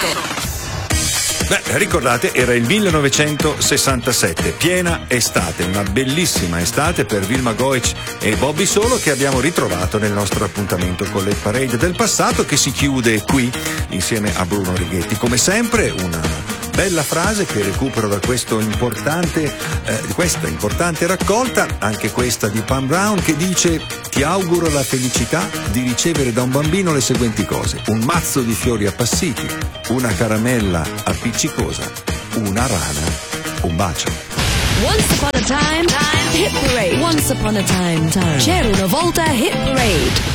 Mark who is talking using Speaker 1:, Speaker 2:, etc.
Speaker 1: Beh, ricordate, era il 1967, piena estate, una bellissima estate per Vilma Goetz e Bobby Solo, che abbiamo ritrovato nel nostro appuntamento con le parade del passato, che si chiude qui insieme a Bruno Righetti. Come sempre una bella frase che recupero da questa importante raccolta, anche questa di Pam Brown, che dice: ti auguro la felicità di ricevere da un bambino le seguenti cose: un mazzo di fiori appassiti, una caramella appiccicosa, una rana, un bacio.
Speaker 2: Once upon a time, hit parade. Once upon a time. C'era una volta hit parade.